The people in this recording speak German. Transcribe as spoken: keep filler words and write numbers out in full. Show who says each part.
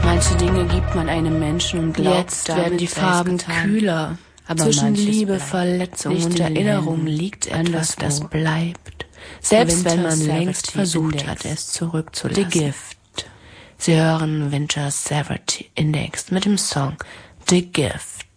Speaker 1: Manche Dinge gibt man einem Menschen und glaubt,
Speaker 2: jetzt werden die Farben kühler.
Speaker 1: Aber
Speaker 2: zwischen
Speaker 1: Liebe,
Speaker 2: Verletzung und Erinnerung liegt etwas, das bleibt. Selbst wenn man längst versucht hat, es zurückzulassen.
Speaker 1: The Gift.
Speaker 2: Sie hören Winter Severity Index mit dem Song The Gift.